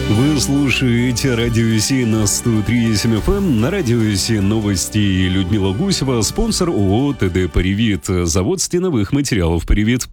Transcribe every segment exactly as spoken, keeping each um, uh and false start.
Вы слушаете Радио Си на сто три и семь эф эм. На Радио Си новости. Людмила Гусева, спонсор ООО ТД «Паривит». Завод стеновых материалов «Паривит».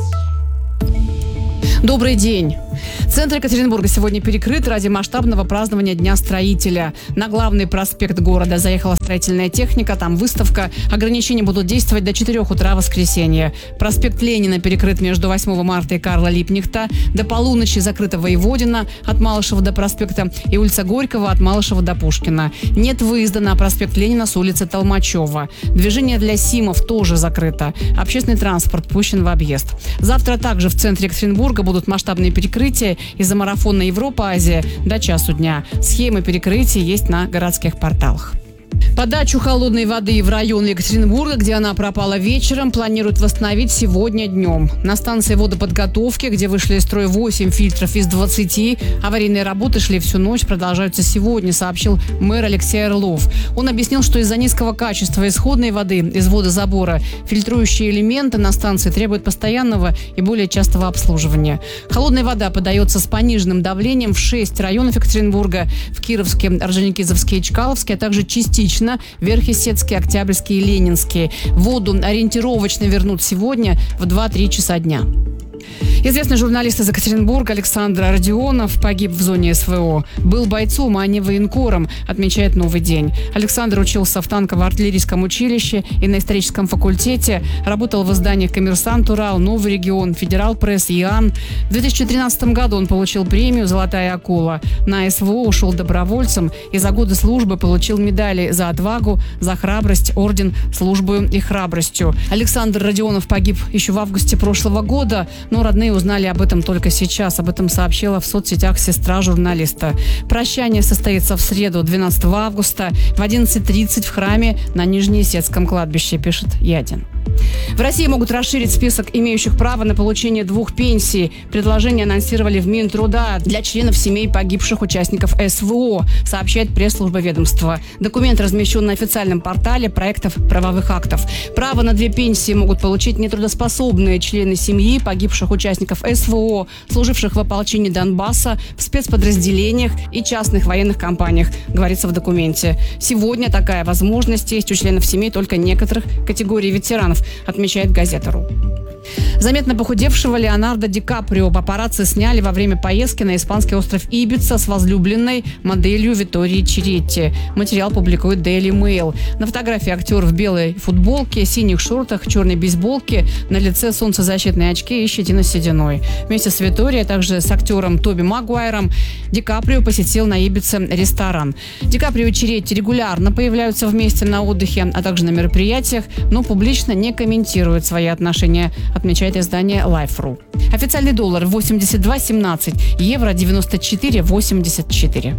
Добрый день. Центр Екатеринбурга сегодня перекрыт ради масштабного празднования Дня строителя. На главный проспект города заехала строительная техника, там выставка. Ограничения будут действовать до четырёх утра в воскресенье. Проспект Ленина перекрыт между восьмого марта и Карла Липкнехта. До полуночи закрыта Воеводина от Малышева до проспекта и улица Горького от Малышева до Пушкина. Нет выезда на проспект Ленина с улицы Толмачева. Движение для СИМов тоже закрыто. Общественный транспорт пущен в объезд. Завтра также в центре Екатеринбурга будут масштабные перекрытия из-за марафона Европа-Азия до часу дня. Схемы перекрытий есть на городских порталах. Подачу холодной воды в район Екатеринбурга, где она пропала вечером, планируют восстановить сегодня днем. На станции водоподготовки, где вышли из строя восемь фильтров из двадцати, аварийные работы шли всю ночь, продолжаются сегодня, сообщил мэр Алексей Орлов. Он объяснил, что из-за низкого качества исходной воды из водозабора фильтрующие элементы на станции требуют постоянного и более частого обслуживания. Холодная вода подается с пониженным давлением в шесть районов Екатеринбурга: в Кировске, Орджоникидзевске и Чкаловске, а также частично Верхесецкий, Октябрьский и Ленинский. Воду ориентировочно вернут сегодня в два-три часа дня. Известный журналист из Екатеринбурга Александр Родионов погиб в зоне СВО. Был бойцом, а не военкором, отмечает «Новый день». Александр учился в танково-артиллерийском училище и на историческом факультете. Работал в изданиях «Коммерсант Урал», «Новый регион», «Федерал Пресс», «Иоанн». В две тысячи тринадцатом году он получил премию «Золотая акула». На СВО ушел добровольцем и за годы службы получил медали за отвагу, за храбрость, орден службой и храбростью. Александр Родионов погиб еще в августе прошлого года, но родные узнали об этом только сейчас. Об этом сообщила в соцсетях сестра журналиста. Прощание состоится в среду, двенадцатого августа, в одиннадцать тридцать в храме на Нижнеесецком кладбище, пишет Ядин. В России могут расширить список имеющих право на получение двух пенсий. Предложение анонсировали в Минтруда для членов семей погибших участников СВО, сообщает пресс-служба ведомства. Документ размещен на официальном портале проектов правовых актов. Право на две пенсии могут получить нетрудоспособные члены семьи погибших участников СВО, служивших в ополчении Донбасса, в спецподразделениях и частных военных компаниях, говорится в документе. Сегодня такая возможность есть у членов семей только некоторых категорий ветеранов, отмечает газета.ру. Заметно похудевшего Леонардо Ди Каприо папарацци сняли во время поездки на испанский остров Ибица с возлюбленной моделью Виторией Черетти. Материал публикует Daily Mail. На фотографии актер в белой футболке, синих шортах, черной бейсболке, на лице солнцезащитные очки и щетина с сединой. Вместе с Виторией, а также с актером Тоби Магуайром, Ди Каприо посетил на Ибице ресторан. Ди Каприо и Черетти регулярно появляются вместе на отдыхе, а также на мероприятиях, но публично не комментируют свои отношения, отмечает издание Life.ru. Официальный доллар восемьдесят два семнадцать, евро девяносто четыре восемьдесят четыре.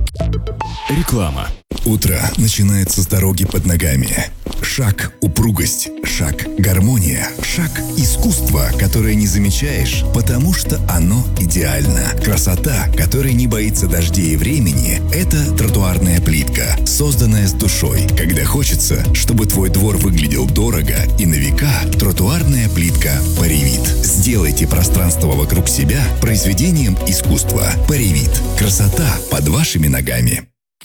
Реклама. Утро начинается с дороги под ногами. Шаг – упругость, шаг – гармония, шаг – искусство, которое не замечаешь, потому что оно идеально. Красота, которая не боится дождей и времени – это тротуарная плитка, созданная с душой. Когда хочется, чтобы твой двор выглядел дорого и на века, тротуарная плитка «Паривит». Сделайте пространство вокруг себя произведением искусства. «Паривит». Красота под вашими ногами.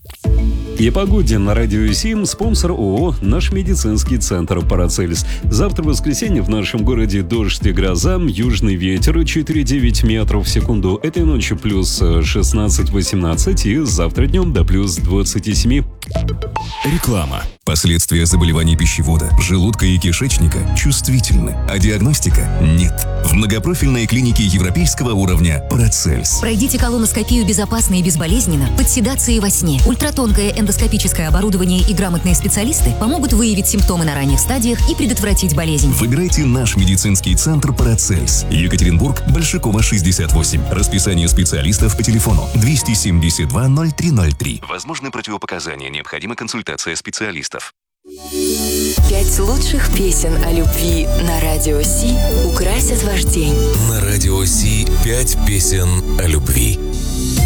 И о погоде на Радио Си, спонсор ООО «Наш медицинский центр Парацельс». Завтра в воскресенье в нашем городе дождь и гроза, южный ветер четыре-девять метров в секунду. Этой ночью плюс шестнадцать-восемнадцать и завтра днем до плюс двадцати семи. Реклама. Последствия заболеваний пищевода, желудка и кишечника чувствительны, а диагностика нет. В многопрофильной клинике европейского уровня Парацельс. Пройдите колоноскопию безопасно и безболезненно, под седацией во сне. Ультратонкое эндоскопическое оборудование и грамотные специалисты помогут выявить симптомы на ранних стадиях и предотвратить болезнь. Выбирайте наш медицинский центр Парацельс. Екатеринбург, Большакова, шестьдесят восемь. Расписание специалистов по телефону двести семьдесят два ноль три ноль три. Возможны противопоказания, необходима консультация специалистов. Пять лучших песен о любви на Радио Си украсят ваш день. На Радио Си пять песен о любви.